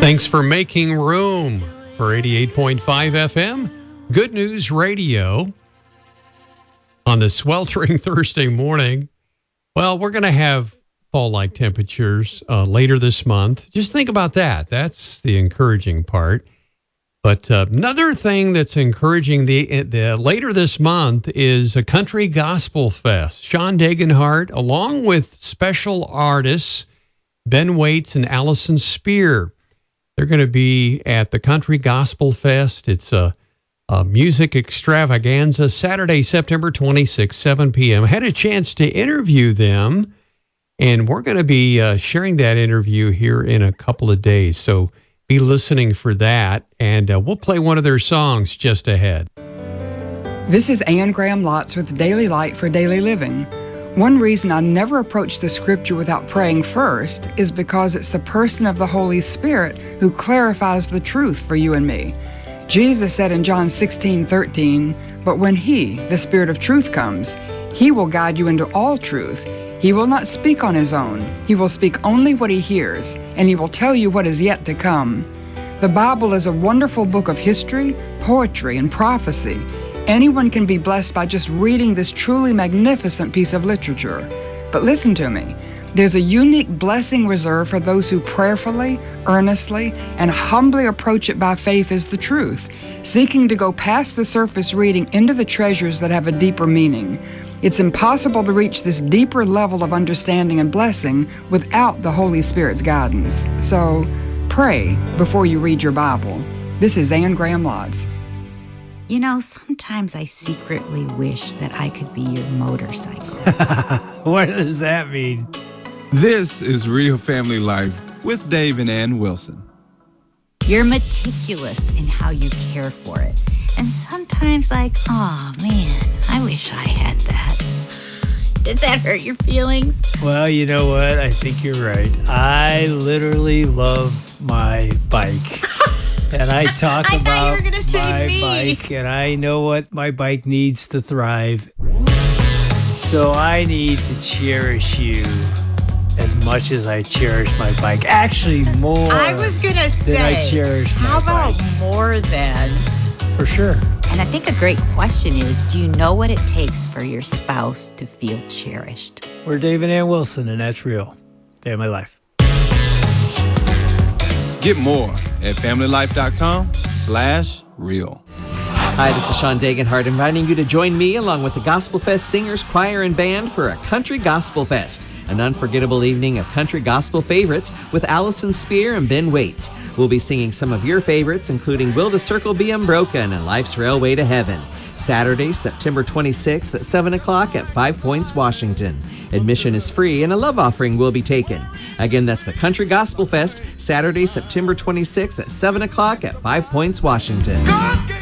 Thanks for making room for 88.5 FM. Good News Radio on the sweltering Thursday morning. Well, we're going to have fall-like temperatures later this month. Just think about that. That's the encouraging part. But another thing that's encouraging the later this month is a Country Gospel Fest. Sean Degenhardt, along with special artists Ben Waits and Allison Spear. They're going to be at the Country Gospel Fest. It's a music extravaganza, Saturday, September 26, 7 p.m. I had a chance to interview them, and we're going to be sharing that interview here in a couple of days. So be listening for that, and we'll play one of their songs just ahead. This is Ann Graham Lotz with Daily Light for Daily Living. One reason I never approach the scripture without praying first is because it's the person of the Holy Spirit who clarifies the truth for you and me. Jesus said in John 16:13, "But when He, the Spirit of truth, comes, He will guide you into all truth. He will not speak on His own. He will speak only what He hears, and He will tell you what is yet to come." The Bible is a wonderful book of history, poetry, and prophecy. Anyone can be blessed by just reading this truly magnificent piece of literature. But listen to me. There's a unique blessing reserved for those who prayerfully, earnestly, and humbly approach it by faith as the truth, seeking to go past the surface reading into the treasures that have a deeper meaning. It's impossible to reach this deeper level of understanding and blessing without the Holy Spirit's guidance. So, pray before you read your Bible. This is Ann Graham Lotz. You know, sometimes I secretly wish that I could be your motorcycle. What does that mean? This is Real Family Life with Dave and Ann Wilson. You're meticulous in how you care for it. And sometimes oh man, I wish I had that. Does that hurt your feelings? Well, you know what? I think you're right. I literally love my bike. And I talk about my bike, and I know what my bike needs to thrive. So I need to cherish you as much as I cherish my bike. Actually, more. I was gonna say, than I cherish my bike. How about more than? For sure. And I think a great question is, do you know what it takes for your spouse to feel cherished? We're Dave and Ann Wilson, and that's Real Family Life. Get more at familylife.com/real. Hi, this is Sean Degenhardt inviting you to join me along with the Gospel Fest Singers, Choir, and Band for a Country Gospel Fest, an unforgettable evening of country gospel favorites with Allison Spear and Ben Waits. We'll be singing some of your favorites, including Will the Circle Be Unbroken and Life's Railway to Heaven. Saturday, September 26th at 7 o'clock at 5 Points, Washington. Admission is free and a love offering will be taken. Again, that's the Country Gospel Fest, Saturday, September 26th at 7 o'clock at 5 Points, Washington.